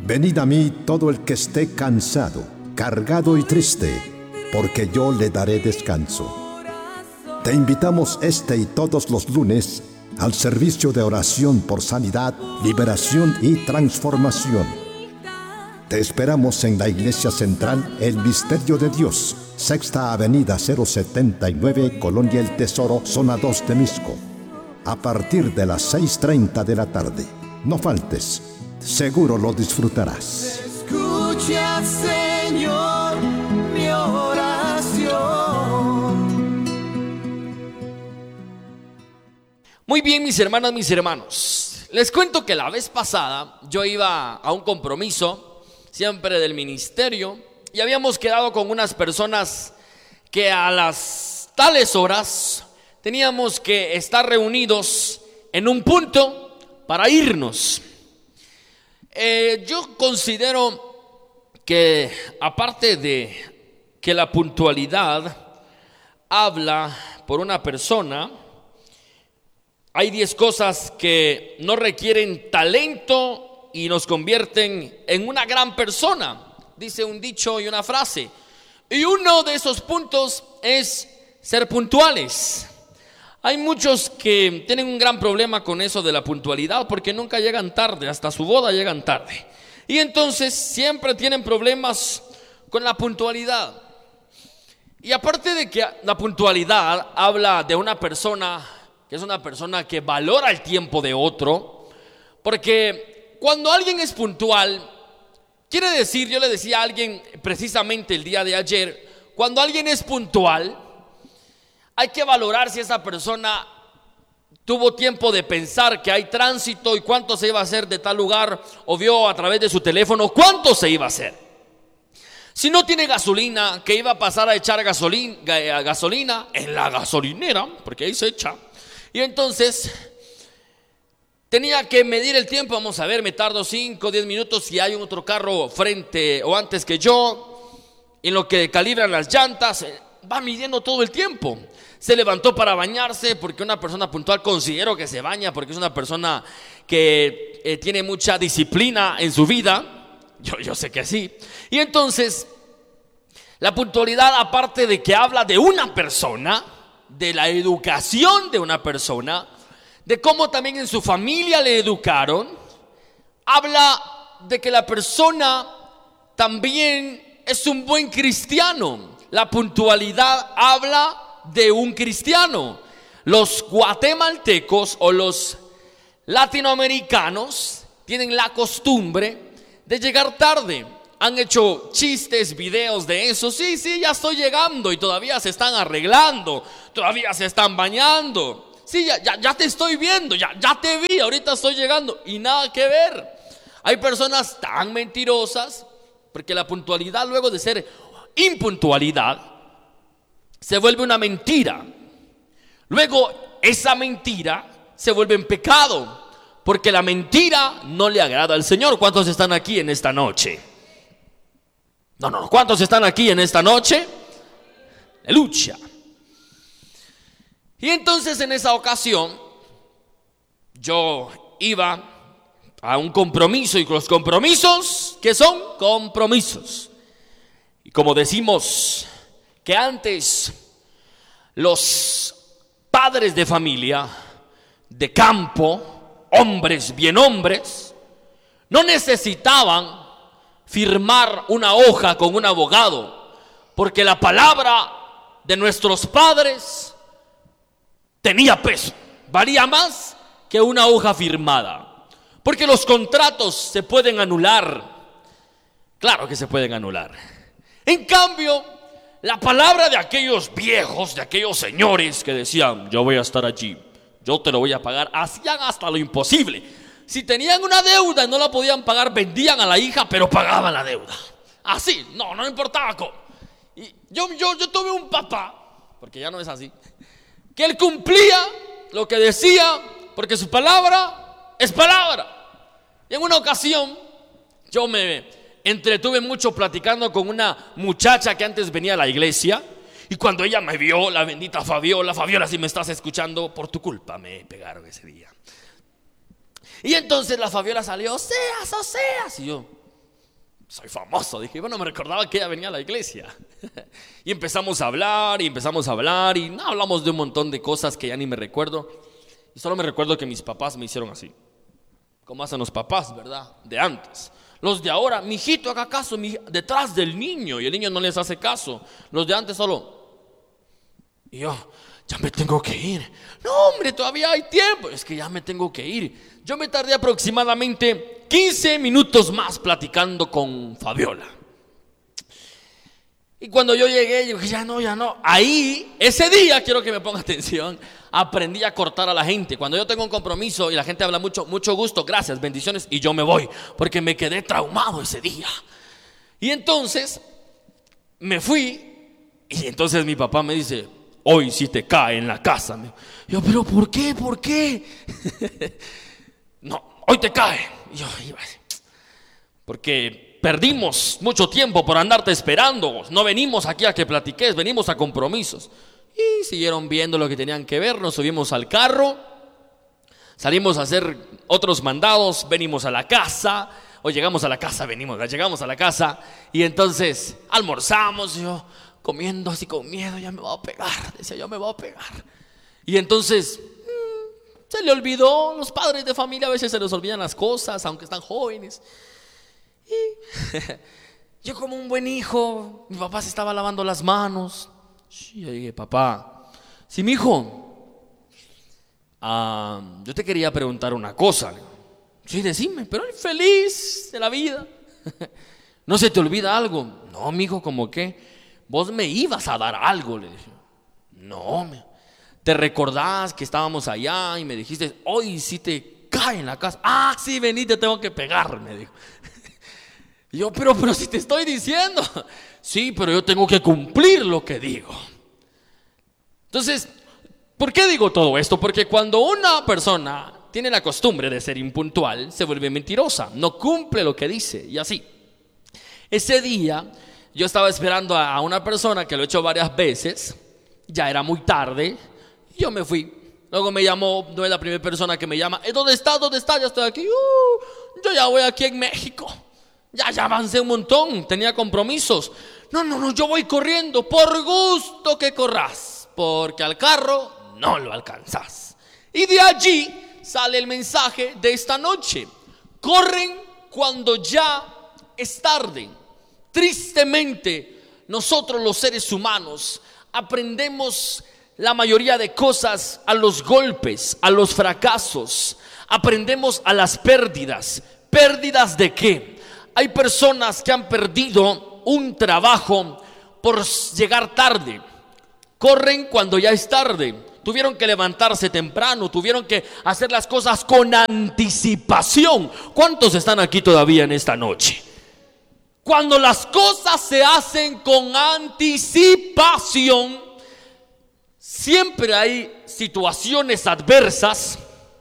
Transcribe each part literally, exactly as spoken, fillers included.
Venid a mí todo el que esté cansado, cargado y triste, porque yo le daré descanso. Te invitamos este y todos los lunes al servicio de oración por sanidad, liberación y transformación. Te esperamos en la Iglesia Central El Misterio de Dios, Sexta Avenida cero setenta y nueve, Colonia El Tesoro, Zona dos, Temisco, a partir de las seis treinta de la tarde. No faltes, seguro lo disfrutarás. Escucha, Señor, mi oración. Muy bien, mis hermanas, mis hermanos, les cuento que la vez pasada yo iba a un compromiso, siempre del ministerio, y habíamos quedado con unas personas que a las tales horas teníamos que estar reunidos en un punto para irnos. Eh, yo considero que, aparte de que la puntualidad habla por una persona, hay diez cosas que no requieren talento y nos convierten en una gran persona, dice un dicho y una frase. Y uno de esos puntos es ser puntuales. Hay muchos que tienen un gran problema con eso de la puntualidad, porque nunca llegan tarde, hasta su boda llegan tarde. Y entonces siempre tienen problemas con la puntualidad. Y aparte de que la puntualidad habla de una persona que es una persona que valora el tiempo de otro, porque cuando alguien es puntual, quiere decir, yo le decía a alguien precisamente el día de ayer, cuando alguien es puntual, hay que valorar si esa persona tuvo tiempo de pensar que hay tránsito y cuánto se iba a hacer de tal lugar, o vio a través de su teléfono cuánto se iba a hacer. Si no tiene gasolina, que iba a pasar a echar gasolina, gasolina en la gasolinera, porque ahí se echa, y entonces tenía que medir el tiempo. Vamos a ver, me tardo cinco o diez minutos si hay otro carro frente o antes que yo. En lo que calibran las llantas, va midiendo todo el tiempo. Se levantó para bañarse, porque una persona puntual considero que se baña, porque es una persona que eh, tiene mucha disciplina en su vida. Yo, yo sé que sí. Y entonces, la puntualidad, aparte de que habla de una persona, de la educación de una persona, de cómo también en su familia le educaron, habla de que la persona también es un buen cristiano. La puntualidad habla de un cristiano. Los guatemaltecos o los latinoamericanos tienen la costumbre de llegar tarde. Han hecho chistes, videos de eso. Sí, sí, ya estoy llegando, y todavía se están arreglando, todavía se están bañando. Sí, ya, ya, ya te estoy viendo, ya, ya te vi, ahorita estoy llegando, y nada que ver. Hay personas tan mentirosas, porque la puntualidad, luego de ser impuntualidad, se vuelve una mentira. Luego esa mentira se vuelve en pecado, porque la mentira no le agrada al Señor. ¿Cuántos están aquí en esta noche? No, no, ¿cuántos están aquí en esta noche? Aleluya. Y entonces en esa ocasión yo iba a un compromiso, y los compromisos, ¿qué son? Compromisos. Y como decimos que antes los padres de familia, de campo, hombres bien hombres, no necesitaban firmar una hoja con un abogado, porque la palabra de nuestros padres tenía peso, valía más que una hoja firmada, porque los contratos se pueden anular. Claro que se pueden anular. En cambio, la palabra de aquellos viejos, de aquellos señores que decían: yo voy a estar allí, yo te lo voy a pagar, hacían hasta lo imposible. Si tenían una deuda y no la podían pagar, vendían a la hija, pero pagaban la deuda. Así, no, no importaba cómo. Y yo, yo, yo tuve un papá, porque ya no es así, que él cumplía lo que decía, porque su palabra es palabra. Y en una ocasión yo me entretuve mucho platicando con una muchacha que antes venía a la iglesia, y cuando ella me vio, la bendita Fabiola, Fabiola, si me estás escuchando, por tu culpa me pegaron ese día. Y entonces la Fabiola salió: Oseas, Oseas. Y yo, soy famoso. Dije, bueno, me recordaba que ella venía a la iglesia. Y empezamos a hablar, y empezamos a hablar, y no, hablamos de un montón de cosas que ya ni me recuerdo. Y solo me recuerdo que mis papás me hicieron así, como hacen los papás, ¿verdad? De antes. Los de ahora, mijito, haga caso, mi, detrás del niño. Y el niño no les hace caso. Los de antes solo. Y yo, ya me tengo que ir. No, hombre, todavía hay tiempo. Es que ya me tengo que ir. Yo me tardé aproximadamente quince minutos más platicando con Fabiola. Y cuando yo llegué, yo dije, ya no, ya no. Ahí, ese día, quiero que me ponga atención, aprendí a cortar a la gente. Cuando yo tengo un compromiso y la gente habla mucho, mucho gusto, gracias, bendiciones, y yo me voy, porque me quedé traumado ese día. Y entonces, me fui, y entonces mi papá me dice, hoy sí te cae en la casa. Yo, pero ¿por qué? ¿Por qué? No, hoy te cae. Y yo iba así, porque perdimos mucho tiempo por andarte esperando. No venimos aquí a que platiques, venimos a compromisos. Y siguieron viendo lo que tenían que ver. Nos subimos al carro, salimos a hacer otros mandados, venimos a la casa, o llegamos a la casa, venimos, llegamos a la casa, y entonces almorzamos, yo comiendo así con miedo, ya me va a pegar, decía yo, me va a pegar. Y entonces mmm, se le olvidó. Los padres de familia a veces se les olvidan las cosas, aunque están jóvenes. Y yo, como un buen hijo, mi papá se estaba lavando las manos. Y yo dije, papá, sí, mi hijo, uh, yo te quería preguntar una cosa. Sí, decime, pero feliz de la vida. ¿No se te olvida algo? No, mijo, ¿cómo qué? Vos me ibas a dar algo, le dije. No, ¿te recordás que estábamos allá y me dijiste, hoy sí te cae en la casa? Ah, sí, vení, te tengo que pegar, me dijo. Y yo, pero, pero si te estoy diciendo. Sí, pero yo tengo que cumplir lo que digo. Entonces, ¿por qué digo todo esto? Porque cuando una persona tiene la costumbre de ser impuntual, se vuelve mentirosa, no cumple lo que dice, y así. Ese día yo estaba esperando a una persona que lo he hecho varias veces. Ya era muy tarde, y yo me fui. Luego me llamó, no es la primera persona que me llama. ¿Dónde estás? ¿Dónde estás? Ya estoy aquí. Uh, yo ya voy aquí en México. Ya, ya avancé un montón, tenía compromisos. No, no, no, yo voy corriendo. Por gusto que corras, porque al carro no lo alcanzas. Y de allí sale el mensaje de esta noche. Corren cuando ya es tarde. Tristemente, nosotros los seres humanos aprendemos la mayoría de cosas a los golpes, a los fracasos. Aprendemos a las pérdidas. ¿Pérdidas de qué? Hay personas que han perdido un trabajo por llegar tarde. Corren cuando ya es tarde. Tuvieron que levantarse temprano, tuvieron que hacer las cosas con anticipación. ¿Cuántos están aquí todavía en esta noche? Cuando las cosas se hacen con anticipación, siempre hay situaciones adversas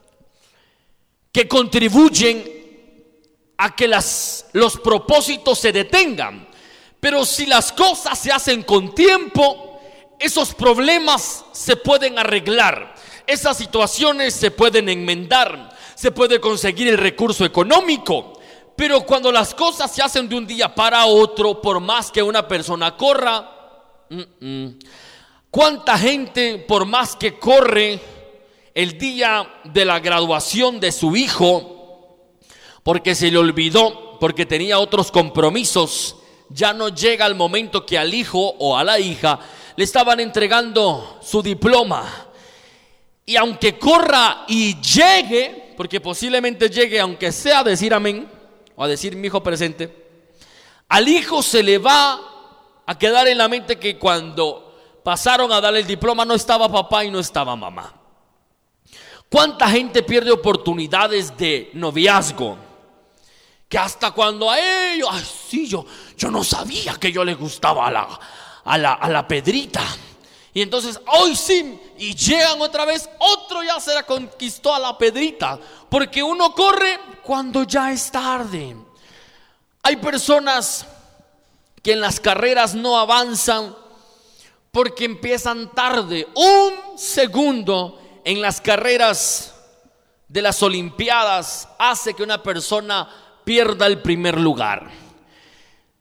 que contribuyen a que las, los propósitos se detengan. Pero si las cosas se hacen con tiempo, esos problemas se pueden arreglar, esas situaciones se pueden enmendar, se puede conseguir el recurso económico. Pero cuando las cosas se hacen de un día para otro, por más que una persona corra, uh-uh. ¿cuánta gente, por más que corre el día de la graduación de su hijo, porque se le olvidó, porque tenía otros compromisos, ya no llega el momento que al hijo o a la hija le estaban entregando su diploma? Y aunque corra y llegue, porque posiblemente llegue, aunque sea a decir amén o a decir mi hijo presente, al hijo se le va a quedar en la mente que cuando pasaron a darle el diploma no estaba papá y no estaba mamá. ¿Cuánta gente pierde oportunidades de noviazgo? Que hasta cuando a ellos, ay sí, yo, yo no sabía que yo le gustaba a la, a la, a la Pedrita. Y entonces, hoy sí, y llegan otra vez, otro ya se la conquistó a la Pedrita. Porque uno corre cuando ya es tarde. Hay personas que en las carreras no avanzan porque empiezan tarde. Un segundo en las carreras de las Olimpiadas hace que una persona pierda el primer lugar.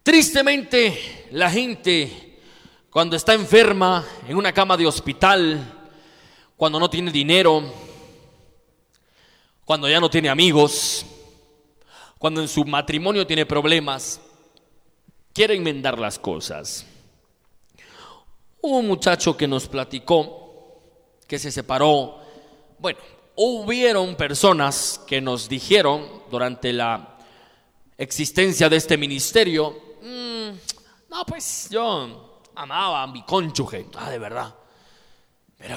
Tristemente, la gente cuando está enferma en una cama de hospital, cuando no tiene dinero, cuando ya no tiene amigos, cuando en su matrimonio tiene problemas, quiere enmendar las cosas. Hubo un muchacho que nos platicó que se separó. Bueno, hubieron personas que nos dijeron durante la existencia de este ministerio, mmm, no, pues yo amaba a mi cónyuge, ah, de verdad, pero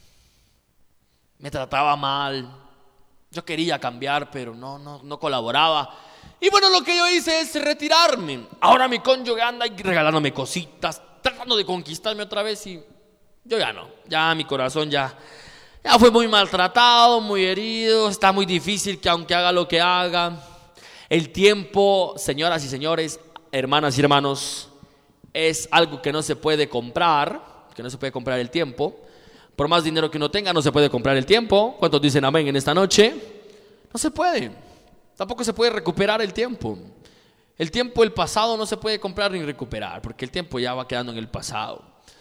me trataba mal, yo quería cambiar, pero no, no, no colaboraba. Y bueno, lo que yo hice es retirarme. Ahora mi cónyuge anda regalándome cositas, tratando de conquistarme otra vez, y yo ya no, ya mi corazón ya, ya fue muy maltratado, muy herido. Está muy difícil que aunque haga lo que haga, el tiempo, señoras y señores, hermanas y hermanos, es algo que no se puede comprar, que no se puede comprar el tiempo. Por más dinero que uno tenga, no se puede comprar el tiempo. ¿Cuántos dicen amén en esta noche? No se puede. Tampoco se puede recuperar el tiempo. El tiempo, el pasado, no se puede comprar ni recuperar, porque el tiempo ya va quedando en el pasado.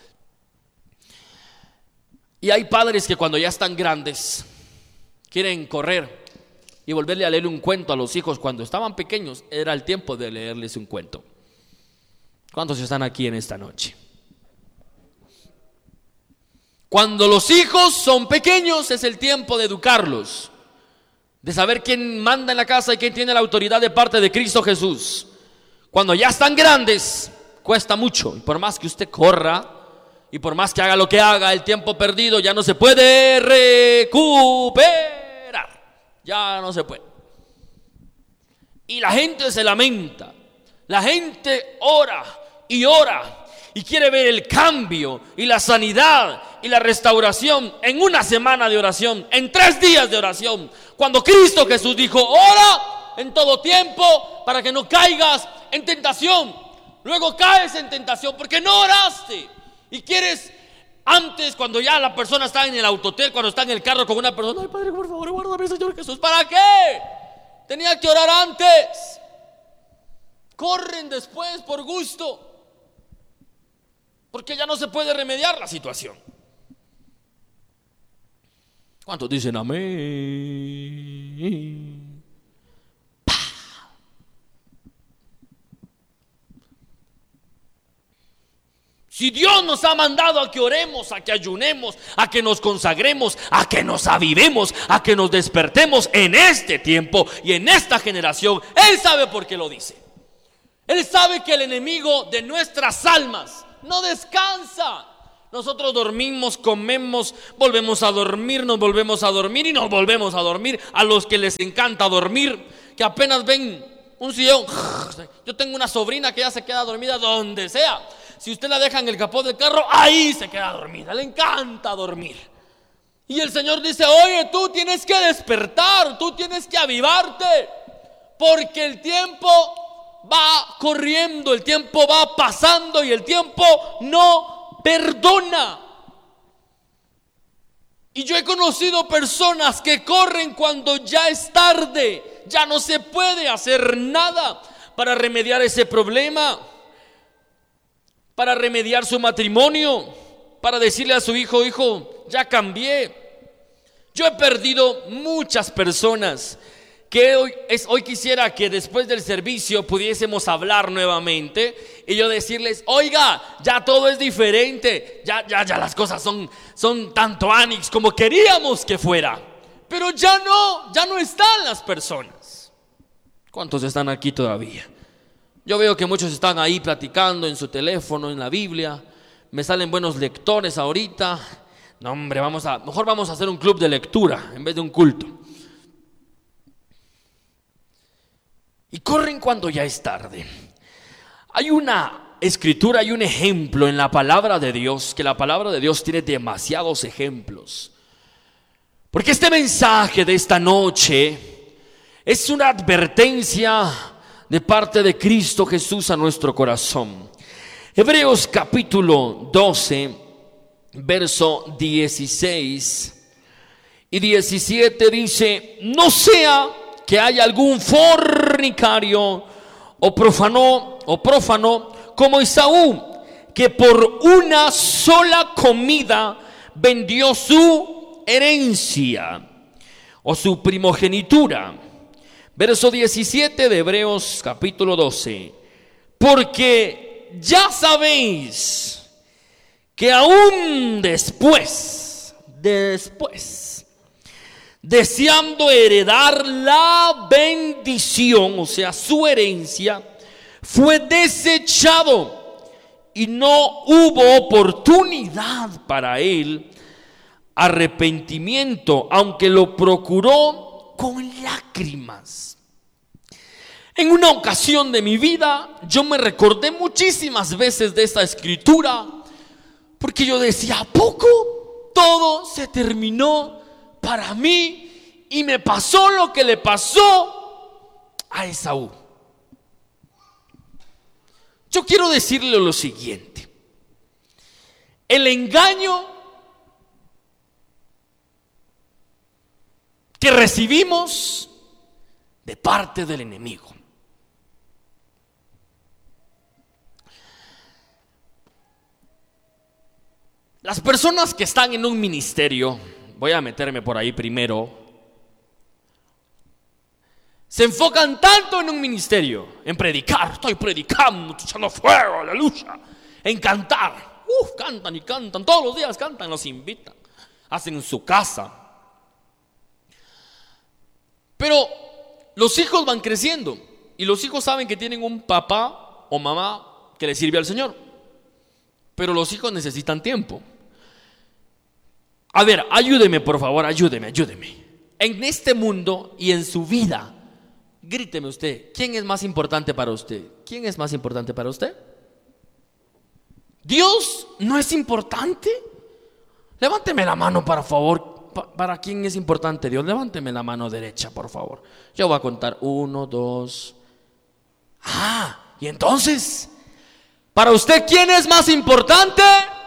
Y hay padres que cuando ya están grandes quieren correr y volverle a leer un cuento a los hijos. Cuando estaban pequeños era el tiempo de leerles un cuento. ¿Cuántos están aquí en esta noche? Cuando los hijos son pequeños es el tiempo de educarlos, de saber quién manda en la casa y quién tiene la autoridad de parte de Cristo Jesús. Cuando ya están grandes, cuesta mucho. Y por más que usted corra y por más que haga lo que haga, el tiempo perdido ya no se puede recuperar. Ya no se puede. Y la gente se lamenta. La gente ora y ora y quiere ver el cambio y la sanidad y la restauración en una semana de oración, en tres días de oración. Cuando Cristo Jesús dijo: ora en todo tiempo para que no caigas en tentación. Luego caes en tentación porque no oraste. Y quieres, antes, cuando ya la persona está en el autotel, cuando está en el carro con una persona: ay, Padre, por favor, guárdame, Señor Jesús. ¿Para qué? Tenía que orar antes. Corren después por gusto, porque ya no se puede remediar la situación. ¿Cuántos dicen amén? ¡Pah! Si Dios nos ha mandado a que oremos, a que ayunemos, a que nos consagremos, a que nos avivemos, a que nos despertemos en este tiempo y en esta generación, Él sabe por qué lo dice. Él sabe que el enemigo de nuestras almas no descansa. Nosotros dormimos, comemos, volvemos a dormir, nos volvemos a dormir y nos volvemos a dormir. A los que les encanta dormir, que apenas ven un sillón. Yo tengo una sobrina que ya se queda dormida donde sea. Si usted la deja en el capó del carro, ahí se queda dormida. Le encanta dormir. Y el Señor dice: oye, tú tienes que despertar, tú tienes que avivarte, porque el tiempo va corriendo, el tiempo va pasando y el tiempo no perdona. Y yo he conocido personas que corren cuando ya es tarde, ya no se puede hacer nada para remediar ese problema, para remediar su matrimonio, para decirle a su hijo: hijo, ya cambié. Yo he perdido muchas personas que hoy, es, hoy quisiera que después del servicio pudiésemos hablar nuevamente y yo decirles: oiga, ya todo es diferente, ya, ya, ya las cosas son, son tanto anix como queríamos que fuera, pero ya no, ya no están las personas. ¿Cuántos están aquí todavía? Yo veo que muchos están ahí platicando en su teléfono, en la Biblia. Me salen buenos lectores ahorita. No, hombre, vamos a, mejor vamos a hacer un club de lectura en vez de un culto. Y corren cuando ya es tarde. Hay una escritura, hay un ejemplo en la palabra de Dios, que la palabra de Dios tiene demasiados ejemplos. Porque este mensaje de esta noche es una advertencia de parte de Cristo Jesús a nuestro corazón. Hebreos capítulo doce, verso dieciséis y diecisiete dice: no sea que haya algún fornicario o profanó o prófano como Esaú, que por una sola comida vendió su herencia o su primogenitura. Verso diecisiete de Hebreos capítulo doce. Porque ya sabéis que aún después, después, deseando heredar la bendición, o sea, su herencia, fue desechado y no hubo oportunidad para él arrepentimiento, aunque lo procuró con lágrimas. En una ocasión de mi vida, yo me recordé muchísimas veces de esta escritura, porque yo decía, ¿a poco todo se terminó para mí y me pasó lo que le pasó a Esaú? Yo quiero decirle lo siguiente: el engaño que recibimos de parte del enemigo, las personas que están en un ministerio, voy a meterme por ahí primero, se enfocan tanto en un ministerio, en predicar, estoy predicando, echando fuego, aleluya, en cantar, uf, cantan y cantan, todos los días cantan, los invitan, hacen en su casa. Pero los hijos van creciendo y los hijos saben que tienen un papá o mamá que les sirve al Señor, pero los hijos necesitan tiempo. A ver, ayúdeme por favor, ayúdeme, ayúdeme. En este mundo y en su vida, gríteme usted, ¿quién es más importante para usted? ¿Quién es más importante para usted? ¿Dios no es importante? Levánteme la mano, por favor. ¿Para quién es importante Dios? Levánteme la mano derecha, por favor. Yo voy a contar uno, dos. Ah, y entonces, ¿para usted quién es más importante?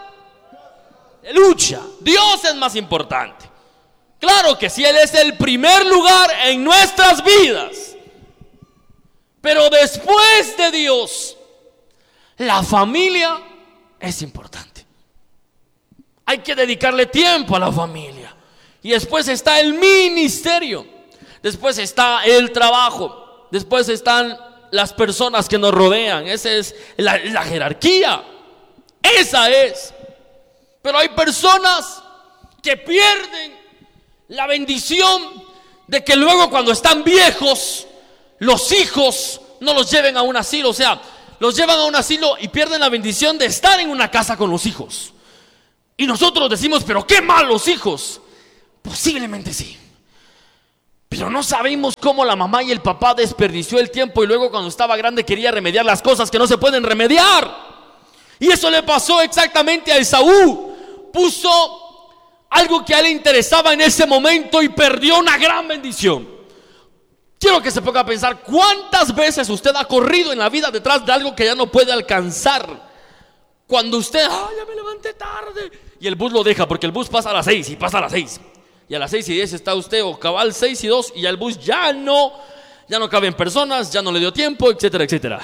Lucha, Dios es más importante. Claro que sí, Él es el primer lugar en nuestras vidas. Pero después de Dios, la familia es importante. Hay que dedicarle tiempo a la familia. Y después está el ministerio. Después está el trabajo. Después están las personas que nos rodean. Esa es la, la jerarquía. Esa es. Pero hay personas que pierden la bendición de que luego, cuando están viejos, los hijos no los lleven a un asilo. O sea, los llevan a un asilo y pierden la bendición de estar en una casa con los hijos. Y nosotros decimos, pero qué malos hijos. Posiblemente sí, pero no sabemos cómo la mamá y el papá desperdició el tiempo y luego, cuando estaba grande, quería remediar las cosas que no se pueden remediar. Y eso le pasó exactamente a Esaú. Puso algo que a él le interesaba en ese momento y perdió una gran bendición. Quiero que se ponga a pensar cuántas veces usted ha corrido en la vida detrás de algo que ya no puede alcanzar. Cuando usted, ay, ya me levanté tarde, y el bus lo deja, porque el bus pasa a las seis y pasa a las seis. Y a las seis y diez está usted, o cabal seis y dos, y ya el bus ya no, ya no caben personas, ya no le dio tiempo, etcétera, etcétera.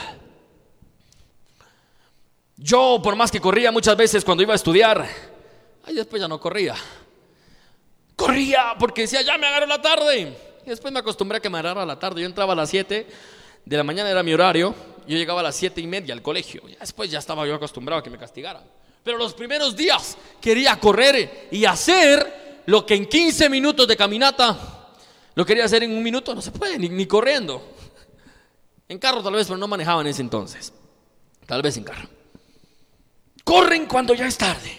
Yo, por más que corría muchas veces cuando iba a estudiar, ay, después ya no corría. Corría porque decía, ya me agarró la tarde. Y después me acostumbré a que me agarrara la tarde. Yo entraba a las siete de la mañana, era mi horario. Yo llegaba a las siete y media al colegio. Ya después ya estaba yo acostumbrado a que me castigaran. Pero los primeros días quería correr y hacer lo que en quince minutos de caminata lo quería hacer en un minuto. No se puede, ni, ni corriendo. En carro tal vez, pero no manejaba en ese entonces. Tal vez en carro. Corren cuando ya es tarde.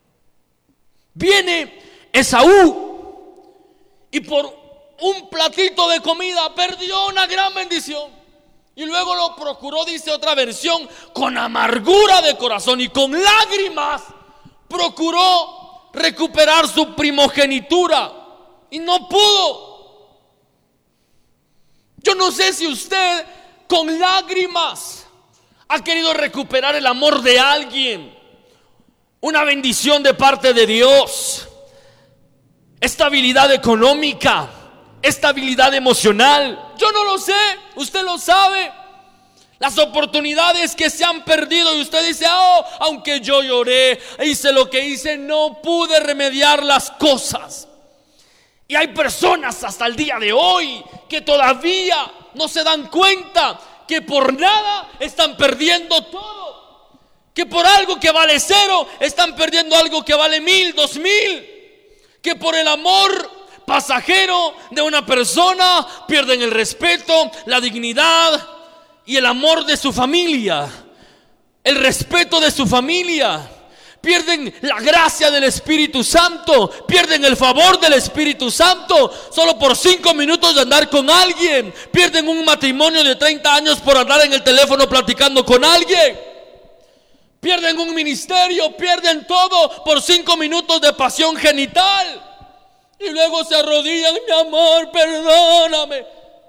Viene Esaú y por un platito de comida perdió una gran bendición. Y luego lo procuró, dice otra versión, con amargura de corazón y con lágrimas procuró recuperar su primogenitura y no pudo. Yo no sé si usted con lágrimas ha querido recuperar el amor de alguien, una bendición de parte de Dios, estabilidad económica, estabilidad emocional. Yo no lo sé, usted lo sabe. Las oportunidades que se han perdido y usted dice, oh, aunque yo lloré, hice lo que hice, no pude remediar las cosas. Y hay personas hasta el día de hoy que todavía no se dan cuenta que por nada están perdiendo todo, que por algo que vale cero están perdiendo algo que vale mil, dos mil, que por el amor pasajero de una persona pierden el respeto, la dignidad y el amor de su familia, el respeto de su familia. Pierden la gracia del Espíritu Santo, pierden el favor del Espíritu Santo solo por cinco minutos de andar con alguien. Pierden un matrimonio de treinta años por andar en el teléfono platicando con alguien. Pierden un ministerio, pierden todo por cinco minutos de pasión genital. Y luego se arrodillan, mi amor, perdóname.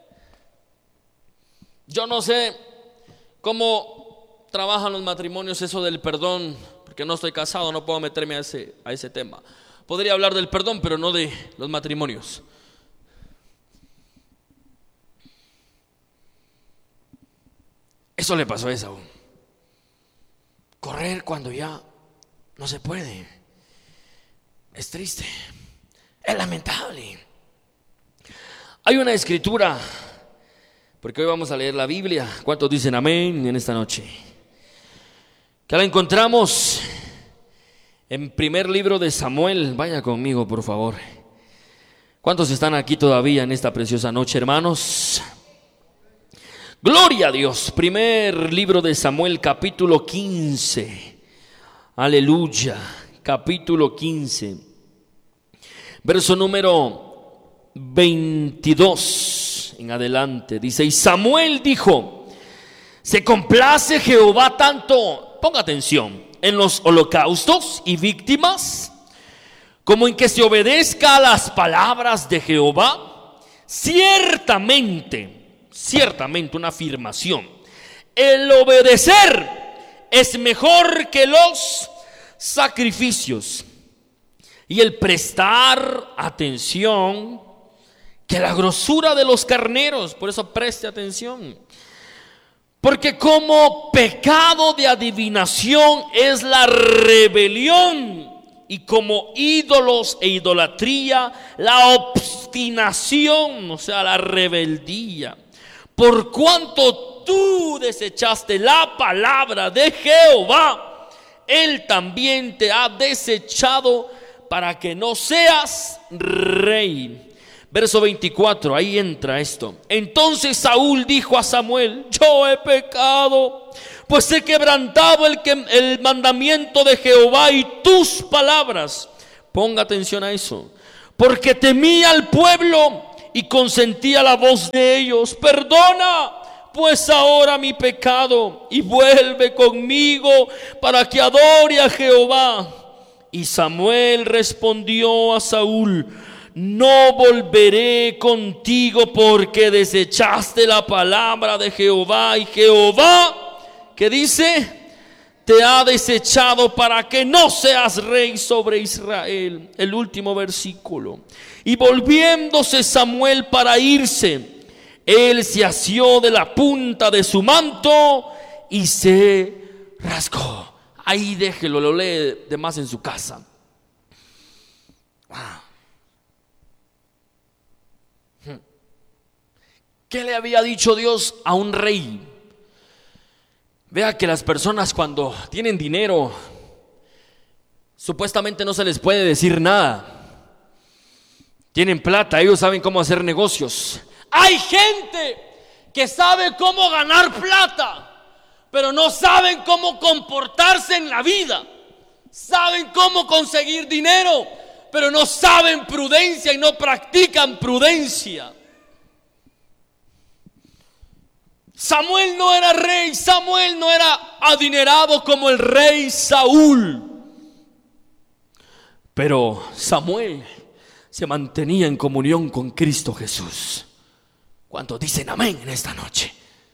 Yo no sé cómo trabajan los matrimonios eso del perdón, porque no estoy casado, no puedo meterme a ese, a ese tema. Podría hablar del perdón, pero no de los matrimonios. Eso le pasó a Esaú. Correr cuando ya no se puede. Es triste, es lamentable. Hay una escritura, porque hoy vamos a leer la Biblia. ¿Cuántos dicen amén en esta noche? Que la encontramos en primer libro de Samuel. Vaya conmigo, por favor. ¿Cuántos están aquí todavía en esta preciosa noche, hermanos? Gloria a Dios. Primer libro de Samuel, capítulo quince. Aleluya. Capítulo quince. Verso número veintidós en adelante. Dice: y Samuel dijo: se complace Jehová tanto, ponga atención, en los holocaustos y víctimas, como en que se obedezca a las palabras de Jehová. Ciertamente, ciertamente una afirmación, el obedecer es mejor que los sacrificios, y el prestar atención que la grosura de los carneros. Por eso preste atención. Porque como pecado de adivinación es la rebelión, y como ídolos e idolatría la obstinación, o sea, la rebeldía. Por cuanto tú desechaste la palabra de Jehová, Él también te ha desechado para que no seas rey. Verso veinticuatro, ahí entra esto. Entonces Saúl dijo a Samuel: yo he pecado, pues he quebrantado el, que, el mandamiento de Jehová y tus palabras. Ponga atención a eso. Porque temía al pueblo y consentía la voz de ellos. Perdona pues ahora mi pecado y vuelve conmigo para que adore a Jehová. Y Samuel respondió a Saúl: no volveré contigo porque desechaste la palabra de Jehová, y Jehová, ¿qué dice? Te ha desechado para que no seas rey sobre Israel. El último versículo. Y volviéndose Samuel para irse, él se asió de la punta de su manto y se rasgó. Ahí déjelo, lo lee de más en su casa. Ah. ¿Qué le había dicho Dios a un rey? Vea que las personas cuando tienen dinero, supuestamente no se les puede decir nada. Tienen plata, ellos saben cómo hacer negocios. Hay gente que sabe cómo ganar plata, pero no saben cómo comportarse en la vida. Saben cómo conseguir dinero, pero no saben prudencia y no practican prudencia. Samuel no era rey, Samuel no era adinerado como el rey Saúl. Pero Samuel se mantenía en comunión con Cristo Jesús. ¿Cuántos dicen amén en esta noche?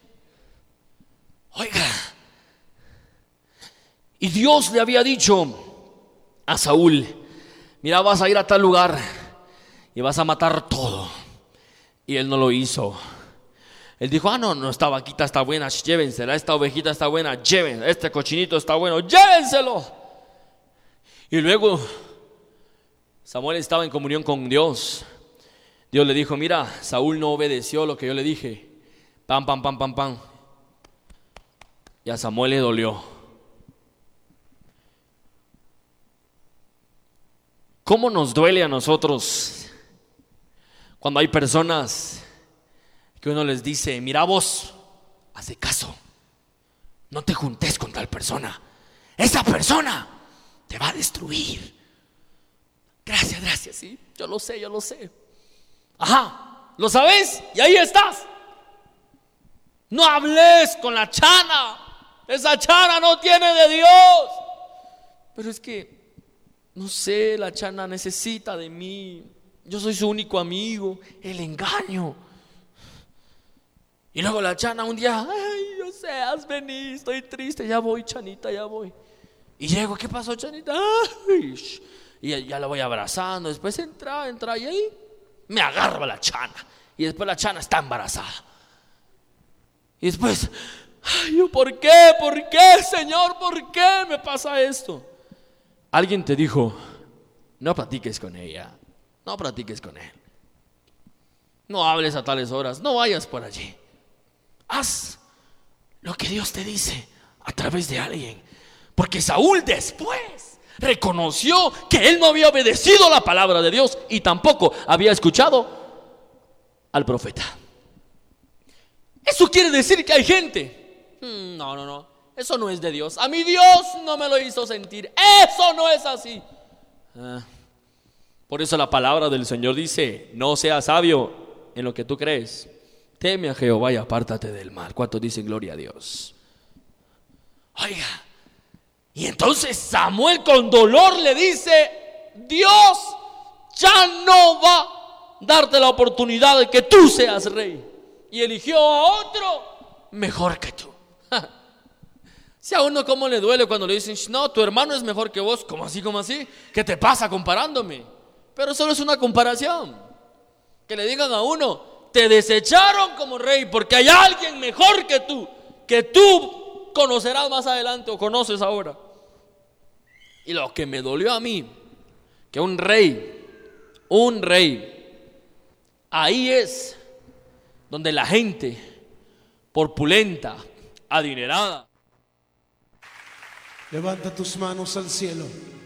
Oiga, y Dios le había dicho a Saúl: mira, vas a ir a tal lugar y vas a matar todo. Y él no lo hizo. Él dijo, ah, no, no, esta vaquita está buena, llévensela, esta ovejita está buena, llévensela, este cochinito está bueno, llévenselo. Y luego Samuel estaba en comunión con Dios. Dios le dijo, mira, Saúl no obedeció lo que yo le dije. Pam, pam, pam, pam, pam. Y a Samuel le dolió. ¿Cómo nos duele a nosotros cuando hay personas que uno les dice, mira vos, hace caso, no te juntes con tal persona, esa persona te va a destruir? Gracias, gracias, sí, yo lo sé, yo lo sé. Ajá, ¿lo sabes? Y ahí estás. No hables con la chana, esa chana no tiene de Dios. Pero es que, no sé, la chana necesita de mí, yo soy su único amigo. El engaño. Y luego la chana un día, ay, yo sé, has venido, estoy triste, ya voy, chanita, ya voy. Y llego, ¿qué pasó, chanita? Ay, y ya, ya la voy abrazando. Después entra, entra y ahí me agarra la chana. Y después la chana está embarazada. Y después, ay, yo, ¿por qué? ¿Por qué, Señor? ¿Por qué me pasa esto? Alguien te dijo, no platiques con ella, no platiques con él, no hables a tales horas, no vayas por allí. Haz lo que Dios te dice a través de alguien. Porque Saúl después reconoció que él no había obedecido la palabra de Dios y tampoco había escuchado al profeta. Eso quiere decir que hay gente, hmm, no, no, no, eso no es de Dios. A mí Dios no me lo hizo sentir. Eso no es así. Ah, por eso la palabra del Señor dice, no seas sabio en lo que tú crees. Teme a Jehová y apártate del mal. ¿Cuántos dicen gloria a Dios? Oiga, y entonces Samuel con dolor le dice, Dios ya no va a darte la oportunidad de que tú seas rey. Y eligió a otro mejor que tú. Si a uno cómo le duele cuando le dicen, no, tu hermano es mejor que vos. ¿Cómo así, cómo así? ¿Qué te pasa comparándome? Pero solo es una comparación. Que le digan a uno, te desecharon como rey porque hay alguien mejor que tú, que tú conocerás más adelante o conoces ahora. Y lo que me dolió a mí, que un rey, un rey, ahí es donde la gente corpulenta, adinerada, levanta tus manos al cielo.